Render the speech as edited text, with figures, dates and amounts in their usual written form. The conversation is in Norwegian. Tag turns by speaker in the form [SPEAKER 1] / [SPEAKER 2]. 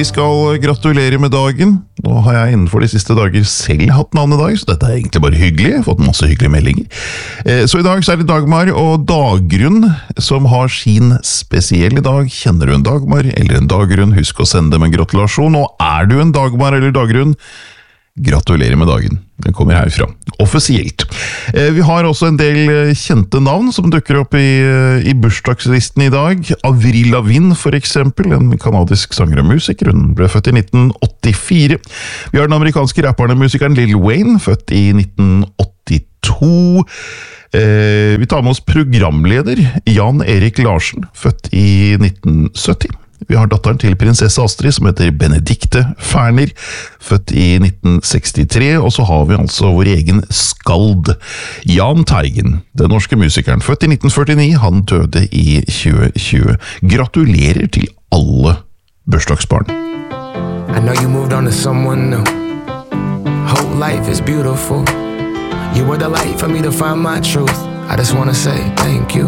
[SPEAKER 1] Vi skal gratulere med dagen. Nå har jeg innenfor de siste dager selv hatt navnedag, så dette er egentlig bare hyggelig. Jeg har fått masse hyggelige meldinger. Så i dag så er det Dagmar og Dagrun som har sin spesielle dag. Kjenner du en Dagmar eller en Dagrun? Husk å sende dem en gratulasjon. Og er du en Dagmar eller Dagrun? Gratulerer med dagen. Den kommer herfra. Offisielt. Vi har også en del kjente navn som dukker opp i bursdagslisten i dag. Avril Lavigne for eksempel, en kanadisk sanger og musiker. Hun ble født i 1984. Vi har den amerikanske rapperen og musikeren Lil Wayne, født i 1982. Vi tar med oss programleder Jan Erik Larsen, født i 1970. Vi har datteren til prinsesse Astrid, som heter Benedikte Ferner, født i 1963, og så har vi altså vår egen skald, Jahn Teigen, den norske musikeren, født i 1949, han døde i 2020. Gratulerer til alle bursdagsbarn.
[SPEAKER 2] I know you moved on to someone new. Whole life is beautiful. You were the light for me to find my truth. I just wanna say thank you.